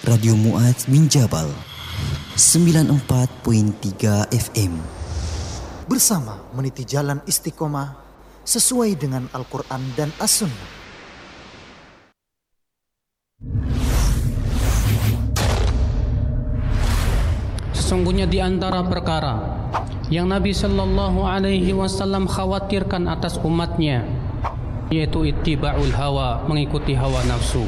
Radio Mu'adz bin Jabal 94.3 FM. Bersama meniti jalan istiqomah sesuai dengan Al-Quran dan As-Sunnah. Sesungguhnya di antara perkara yang Nabi Sallallahu Alaihi Wasallam khawatirkan atas umatnya, yaitu ittiba'ul hawa, mengikuti hawa nafsu.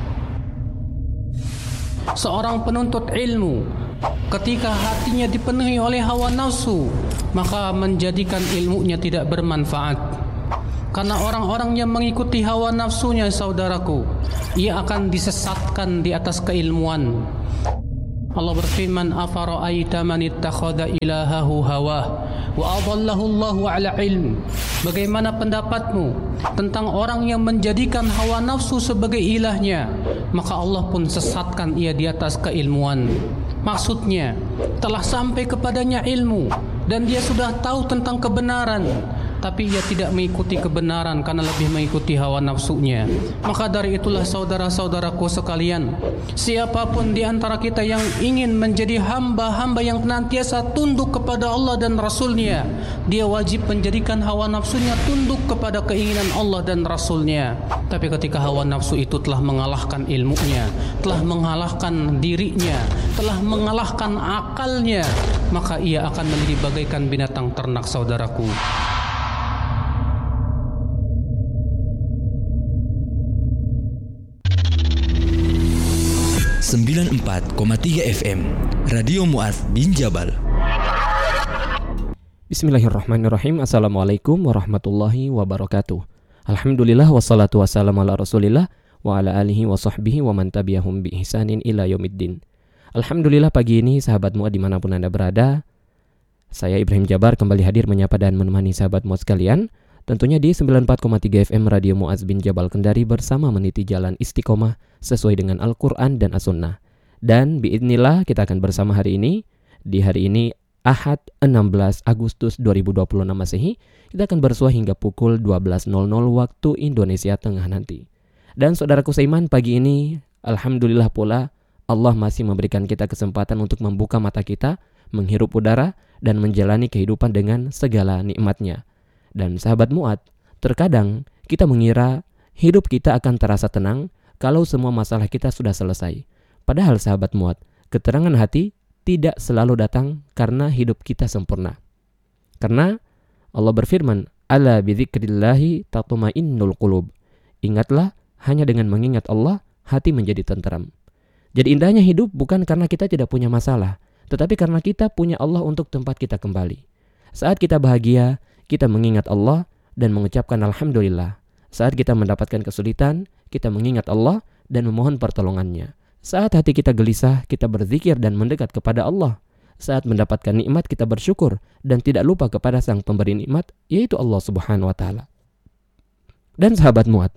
Seorang penuntut ilmu ketika hatinya dipenuhi oleh hawa nafsu, maka menjadikan ilmunya tidak bermanfaat. Karena orang-orang yang mengikuti hawa nafsunya, saudaraku, ia akan disesatkan di atas keilmuan. Allah berfirman, afara'aita man ittakhadha ilahahu hawah wa adallahu Allahu ala ilm. Bagaimana pendapatmu tentang orang yang menjadikan hawa nafsu sebagai ilahnya, maka Allah pun sesatkan ia di atas keilmuan. Maksudnya, telah sampai kepadanya ilmu dan dia sudah tahu tentang kebenaran, tapi ia tidak mengikuti kebenaran karena lebih mengikuti hawa nafsunya. Maka dari itulah saudara-saudaraku sekalian, siapapun di antara kita yang ingin menjadi hamba-hamba yang senantiasa tunduk kepada Allah dan Rasulnya, dia wajib menjadikan hawa nafsunya tunduk kepada keinginan Allah dan Rasulnya. Tapi ketika hawa nafsu itu telah mengalahkan ilmunya, telah mengalahkan dirinya, telah mengalahkan akalnya, maka ia akan menjadi bagaikan binatang ternak, saudaraku. 94,3 FM Radio Mu'adz bin Jabal. Bismillahirrahmanirrahim. Assalamualaikum warahmatullahi wabarakatuh. Alhamdulillah wassalatu wassalamu ala rasulillah wa ala alihi wa sahbihi wa man tabi'ahum bi ihsanin ila yaumiddin. Alhamdulillah, pagi ini sahabat Mu'adz dimanapun Anda berada, saya Ibrahim Jabar kembali hadir menyapa dan menemani sahabat Mu'adz sekalian, tentunya di 94,3 FM Radio Mu'adz bin Jabal Kendari, bersama meniti jalan istiqomah sesuai dengan Al-Quran dan As-Sunnah. Dan biidznillah kita akan bersama hari ini, di hari ini Ahad 16 Agustus 2026 Masehi, kita akan bersua hingga pukul 12.00 waktu Indonesia Tengah nanti. Dan saudaraku seiman, pagi ini alhamdulillah pula Allah masih memberikan kita kesempatan untuk membuka mata kita, menghirup udara, dan menjalani kehidupan dengan segala nikmatnya. Dan sahabat Mu'adz, terkadang kita mengira hidup kita akan terasa tenang kalau semua masalah kita sudah selesai. Padahal sahabat Mu'adz, keterangan hati tidak selalu datang karena hidup kita sempurna. Karena Allah berfirman, ala bidzikrillahi tatma'innul qulub. Ingatlah, hanya dengan mengingat Allah, hati menjadi tenteram. Jadi indahnya hidup bukan karena kita tidak punya masalah, tetapi karena kita punya Allah untuk tempat kita kembali. Saat kita bahagia, kita mengingat Allah dan mengucapkan alhamdulillah. Saat kita mendapatkan kesulitan, kita mengingat Allah dan memohon pertolongannya. Saat hati kita gelisah, kita berzikir dan mendekat kepada Allah. Saat mendapatkan nikmat, kita bersyukur dan tidak lupa kepada sang pemberi nikmat, yaitu Allah Subhanahu wa Ta'ala. Dan sahabat Mu'adz,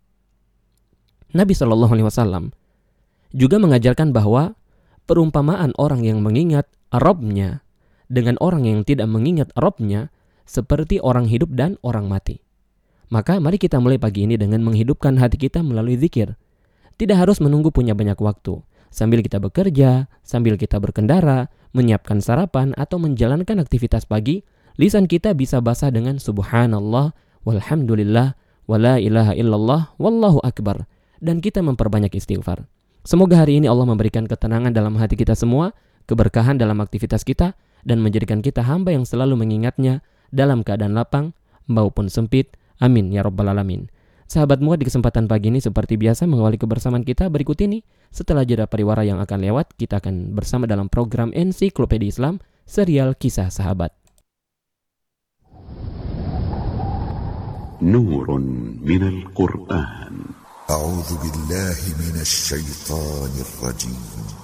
Nabi SAW juga mengajarkan bahwa perumpamaan orang yang mengingat Rabb-nya dengan orang yang tidak mengingat Rabb-nya seperti orang hidup dan orang mati. Maka mari kita mulai pagi ini dengan menghidupkan hati kita melalui zikir. Tidak harus menunggu punya banyak waktu. Sambil kita bekerja, sambil kita berkendara, menyiapkan sarapan, atau menjalankan aktivitas pagi, lisan kita bisa basah dengan subhanallah, walhamdulillah, wala ilaha illallah, wallahu akbar. Dan kita memperbanyak istighfar. Semoga hari ini Allah memberikan ketenangan dalam hati kita semua, keberkahan dalam aktivitas kita, dan menjadikan kita hamba yang selalu mengingatnya dalam keadaan lapang maupun sempit. Amin ya rabbal alamin. Sahabat Mu'adz, di kesempatan pagi ini seperti biasa mengawali kebersamaan kita berikut ini. Setelah jeda pariwara yang akan lewat, kita akan bersama dalam program Ensiklopedia Islam, serial Kisah Sahabat. Nurun minal Qur'an. A'udzu billahi minasy syaithanir rajim.